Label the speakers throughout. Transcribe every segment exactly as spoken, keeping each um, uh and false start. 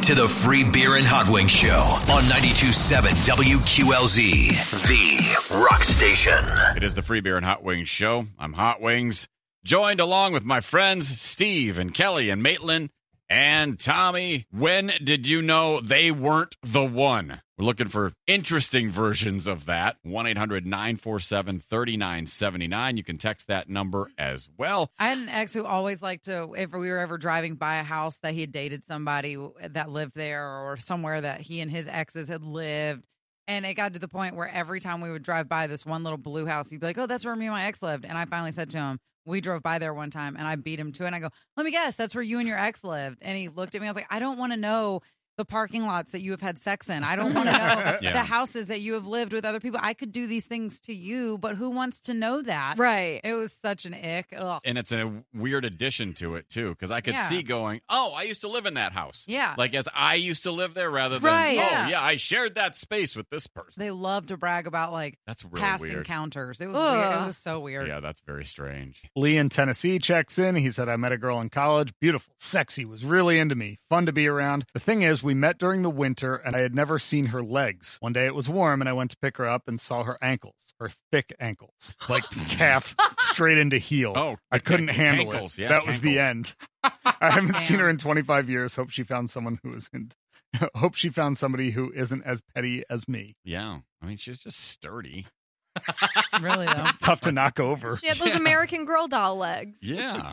Speaker 1: to the Free Beer and Hot Wings Show on ninety-two point seven W Q L Z, the rock station.
Speaker 2: It is the Free Beer and Hot Wings Show. I'm Hot Wings, joined along with my friends Steve and Kelly and Maitland and Tommy. When did you know they weren't the one? We're looking for interesting versions of that. one eight hundred nine four seven three nine seven nine. You can text that number as well.
Speaker 3: I had an ex who always liked to, if we were ever driving by a house that he had dated somebody that lived there or somewhere that he and his exes had lived. And it got to the point where every time we would drive by this one little blue house, he'd be like, oh, that's where me and my ex lived. And I finally said to him, we drove by there one time and I beat him to it. And I go, let me guess, that's where you and your ex lived. And he looked at me. I was like, I don't want to know the parking lots that you have had sex in. I don't want to know yeah. the houses that you have lived with other people. I could do these things to you, but who wants to know that?
Speaker 4: Right.
Speaker 3: It was such an ick. Ugh.
Speaker 2: And it's a weird addition to it, too, because I could
Speaker 3: yeah.
Speaker 2: see going, oh, I used to live in that house.
Speaker 3: Yeah.
Speaker 2: Like, as I used to live there rather than,
Speaker 3: right,
Speaker 2: oh,
Speaker 3: yeah.
Speaker 2: yeah, I shared that space with this person.
Speaker 3: They love to brag about, like,
Speaker 2: that's really
Speaker 3: past
Speaker 2: weird.
Speaker 3: encounters. It was
Speaker 4: Ugh.
Speaker 3: weird. It was so weird.
Speaker 2: Yeah, that's very strange.
Speaker 5: Lee in Tennessee checks in. He said, I met a girl in college. Beautiful, sexy, was really into me. Fun to be around. The thing is, we met during the winter and I had never seen her legs. One day it was warm and I went to pick her up and saw her ankles, her thick ankles, like calf straight into heel.
Speaker 2: Oh,
Speaker 5: I couldn't handle
Speaker 2: cankles.
Speaker 5: it.
Speaker 2: Yeah,
Speaker 5: that
Speaker 2: cankles.
Speaker 5: was the end. I haven't seen her in twenty-five years. Hope she found someone who isn't. Hope she found somebody who isn't as petty as me.
Speaker 2: Yeah. I mean, she's just sturdy.
Speaker 3: Really, though.
Speaker 5: Tough to knock over.
Speaker 4: She had those
Speaker 2: Yeah.
Speaker 4: American Girl doll legs.
Speaker 2: Yeah.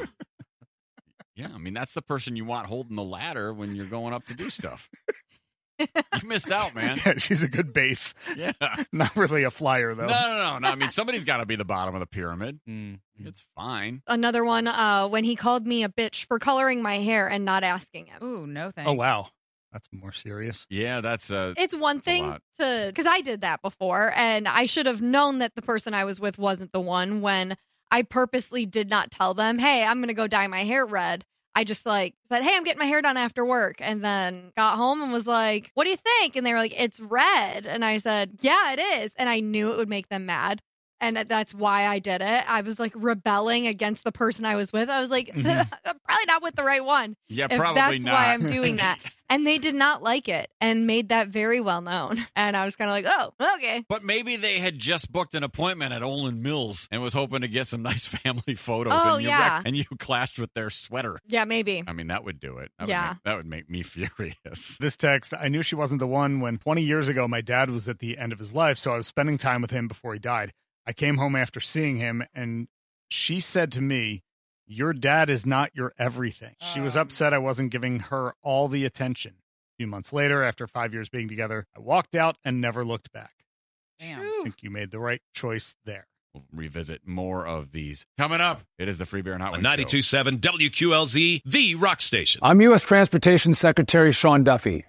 Speaker 2: Yeah, I mean, that's the person you want holding the ladder when you're going up to do stuff. You missed out, man.
Speaker 5: Yeah, she's a good base.
Speaker 2: Yeah.
Speaker 5: Not really a flyer, though.
Speaker 2: No, no, no, no. I mean, somebody's got to be the bottom of the pyramid.
Speaker 5: Mm.
Speaker 2: It's fine.
Speaker 4: Another one, uh, when he called me a bitch for coloring my hair and not asking him.
Speaker 3: Ooh, no thanks.
Speaker 5: Oh, wow. That's more serious.
Speaker 2: Yeah, that's uh
Speaker 4: It's one
Speaker 2: That's a
Speaker 4: thing
Speaker 2: lot.
Speaker 4: to, because I did that before, and I should have known that the person I was with wasn't the one when I purposely did not tell them, hey, I'm going to go dye my hair red. I just like said, hey, I'm getting my hair done after work, and then got home and was like, what do you think? And they were like, it's red. And I said, yeah, it is. And I knew it would make them mad. And that's why I did it. I was like rebelling against the person I was with. I was like,
Speaker 5: Mhm.
Speaker 4: I'm probably not with the right one.
Speaker 2: Yeah,
Speaker 4: If
Speaker 2: probably
Speaker 4: that's
Speaker 2: not.
Speaker 4: why I'm doing that. And they did not like it and made that very well known. And I was kind of like, oh, okay.
Speaker 2: But maybe they had just booked an appointment at Olin Mills and was hoping to get some nice family photos.
Speaker 4: Oh,
Speaker 2: and you
Speaker 4: yeah.
Speaker 2: and you clashed with their sweater.
Speaker 4: Yeah, maybe.
Speaker 2: I mean, that would do it. That
Speaker 4: Yeah.
Speaker 2: Would make, that would make me furious.
Speaker 5: This text, I knew she wasn't the one when twenty years ago my dad was at the end of his life, so I was spending time with him before he died. I came home after seeing him, and she said to me, your dad is not your everything. She was
Speaker 3: Um.
Speaker 5: upset I wasn't giving her all the attention. A few months later, after five years being together, I walked out and never looked back.
Speaker 3: Damn.
Speaker 5: I think you made the right choice there.
Speaker 2: We'll revisit more of these coming up. It is the Free Beer and Hot
Speaker 1: On
Speaker 2: Wings
Speaker 1: ninety-two point seven W Q L Z, the rock station.
Speaker 6: I'm U S Transportation Secretary Sean Duffy.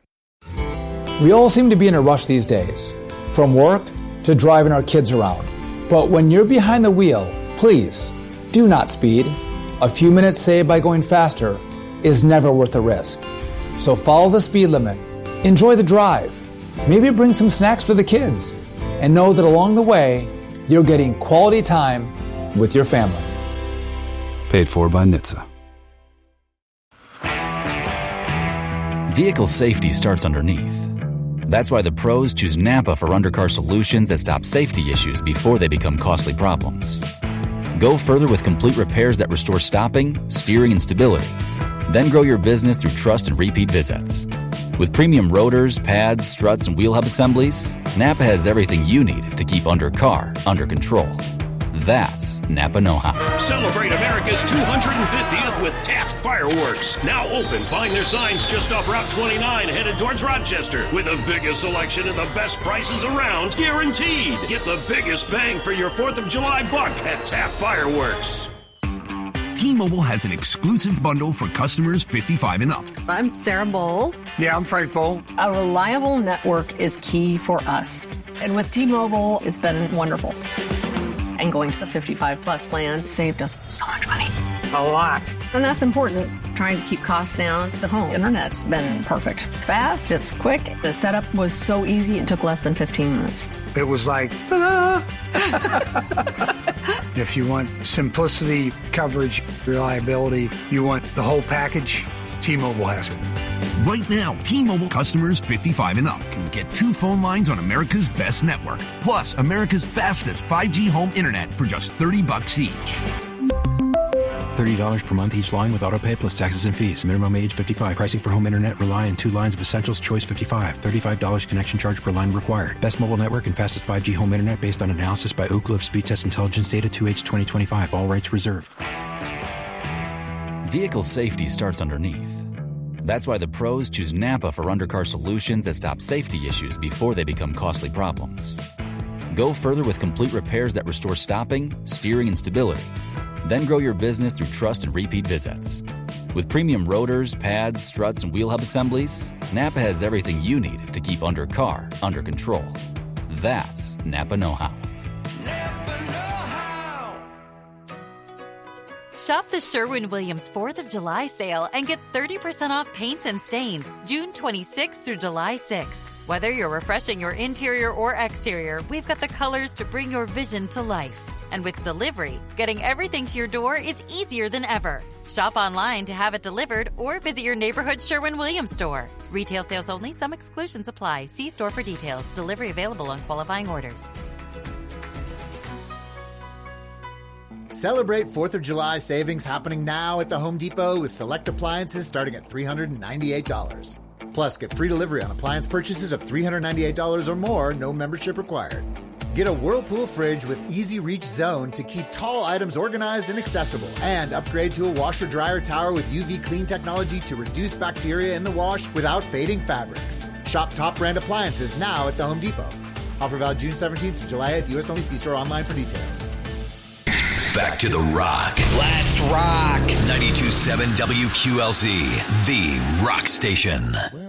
Speaker 6: We all seem to be in a rush these days, from work to driving our kids around. But when you're behind the wheel, please do not speed. A few minutes saved by going faster is never worth the risk. So follow the speed limit, enjoy the drive, maybe bring some snacks for the kids, and know that along the way, you're getting quality time with your family.
Speaker 7: Paid for by N H T S A.
Speaker 8: Vehicle safety starts underneath. That's why the pros choose Napa for undercar solutions that stop safety issues before they become costly problems. Go further with complete repairs that restore stopping, steering, and stability. Then grow your business through trust and repeat visits. With premium rotors, pads, struts, and wheel hub assemblies, Napa has everything you need to keep undercar under control. That's Napa know-how.
Speaker 9: Celebrate America's two hundred fiftieth with Taft Fireworks. Now open. Find their signs just off Route twenty-nine headed towards Rochester. With the biggest selection and the best prices around, guaranteed. Get the biggest bang for your fourth of July buck at Taft Fireworks.
Speaker 10: T-Mobile has an exclusive bundle for customers fifty-five and up.
Speaker 11: I'm Sarah Bowl.
Speaker 10: Yeah, I'm Frank Bowl.
Speaker 11: A reliable network is key for us. And with T-Mobile, it's been wonderful. And going to the fifty-five plus plan saved us so much money.
Speaker 10: A lot.
Speaker 11: And that's important. Trying to keep costs down. The home internet's been perfect. It's fast, it's quick. The setup was so easy, it took less than fifteen minutes.
Speaker 10: It was like, ta-da! If you want simplicity, coverage, reliability, you want the whole package, T-Mobile has it. Right now, T-Mobile customers fifty-five and up can get two phone lines on America's best network, plus America's fastest five G home internet for just thirty bucks each.
Speaker 12: thirty dollars per month each line with autopay plus taxes and fees. Minimum age fifty-five. Pricing for home internet rely on two lines of Essentials Choice fifty-five. thirty-five dollars connection charge per line required. Best mobile network and fastest five G home internet based on analysis by Ookla of Speed Test Intelligence data two H twenty twenty-five. All rights reserved.
Speaker 8: Vehicle safety starts underneath. That's why the pros choose Napa for undercar solutions that stop safety issues before they become costly problems. Go further with complete repairs that restore stopping, steering, and stability. Then grow your business through trust and repeat visits. With premium rotors, pads, struts, and wheel hub assemblies, Napa has everything you need to keep undercar under control. That's Napa know-how.
Speaker 13: Shop the Sherwin-Williams fourth of July sale and get thirty percent off paints and stains June twenty-sixth through July sixth. Whether you're refreshing your interior or exterior, we've got the colors to bring your vision to life. And with delivery, getting everything to your door is easier than ever. Shop online to have it delivered or visit your neighborhood Sherwin-Williams store. Retail sales only. Some exclusions apply. See store for details. Delivery available on qualifying orders.
Speaker 14: Celebrate fourth of July savings happening now at the Home Depot with select appliances starting at three hundred ninety-eight dollars. Plus, get free delivery on appliance purchases of three hundred ninety-eight dollars or more, no membership required. Get a Whirlpool fridge with Easy Reach Zone to keep tall items organized and accessible. And upgrade to a washer-dryer tower with U V clean technology to reduce bacteria in the wash without fading fabrics. Shop top brand appliances now at the Home Depot. Offer valid June seventeenth to July eighth. U S only. See store online for details.
Speaker 1: Back to the Rock.
Speaker 15: Let's rock.
Speaker 1: ninety-two point seven W Q L Z, the rock station.